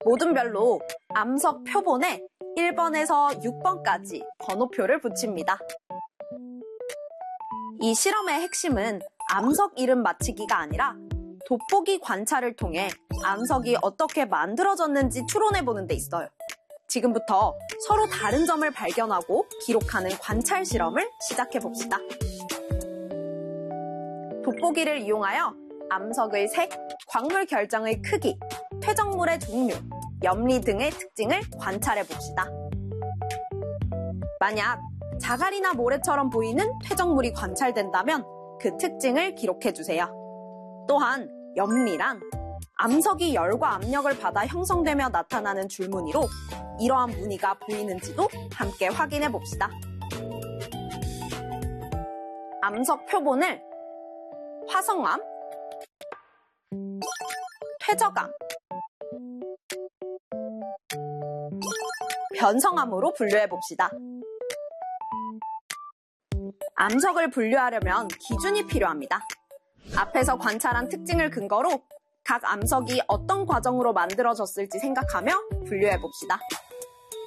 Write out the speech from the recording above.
모든 별로 암석 표본에 1번에서 6번까지 번호표를 붙입니다. 이 실험의 핵심은 암석 이름 맞히기가 아니라 돋보기 관찰을 통해 암석이 어떻게 만들어졌는지 추론해보는 데 있어요. 지금부터 서로 다른 점을 발견하고 기록하는 관찰 실험을 시작해봅시다. 돋보기를 이용하여 암석의 색, 광물 결정의 크기, 퇴적물의 종류, 염리 등의 특징을 관찰해봅시다. 만약 자갈이나 모래처럼 보이는 퇴적물이 관찰된다면 그 특징을 기록해주세요. 또한 염리란 암석이 열과 압력을 받아 형성되며 나타나는 줄무늬로 이러한 무늬가 보이는지도 함께 확인해봅시다. 암석 표본을 화성암, 퇴적암, 변성암으로 분류해봅시다. 암석을 분류하려면 기준이 필요합니다. 앞에서 관찰한 특징을 근거로 각 암석이 어떤 과정으로 만들어졌을지 생각하며 분류해봅시다.